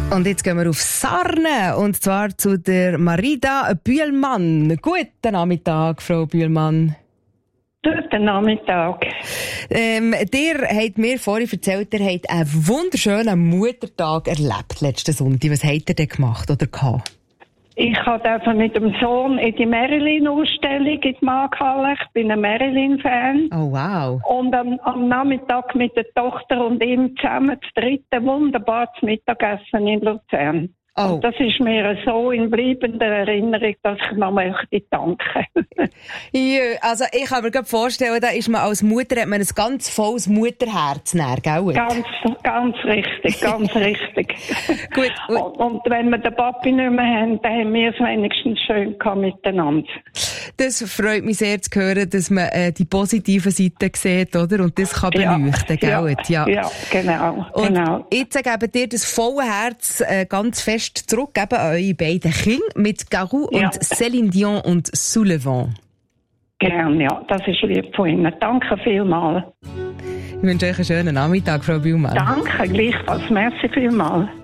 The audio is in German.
Und jetzt gehen wir auf Sarne, und zwar zu der Marida Bühlmann. Guten Nachmittag, Frau Bühlmann. Guten Nachmittag. Dir habt mir vorhin erzählt, ihr habt einen wunderschönen Muttertag erlebt letzten Sonntag. Was habt ihr denn gemacht oder gehabt? Ich durfte mit dem Sohn in die Marilyn-Ausstellung in die Markthalle. Ich bin ein Marilyn-Fan. Oh, wow. Und am Nachmittag mit der Tochter und ihm zusammen das dritte wunderbares Mittagessen in Luzern. Oh. Und das ist mir so in bleibender Erinnerung, dass ich noch möchte danken. Ja, also ich kann mir gerade vorstellen, da ist man als Mutter, hat man ein ganz volles Mutterherz näher, gell? Ganz richtig, ganz richtig. Gut. Und wenn wir den Papi nicht mehr haben, dann haben wir es wenigstens schön gehabt miteinander. Das freut mich sehr zu hören, dass man die positiven Seiten sieht, oder? Und das kann beleuchten, gell? Ja, genau. Und genau. jetzt geben dir das volle Herz ganz fest zurück, eben eure beiden Kinder mit Garou und Céline Dion und Soulevant. Gern, ja. Das ist lieb von Ihnen. Danke vielmals. Ich wünsche euch einen schönen Nachmittag, Frau Bühlmann. Danke, gleichfalls. Merci vielmals.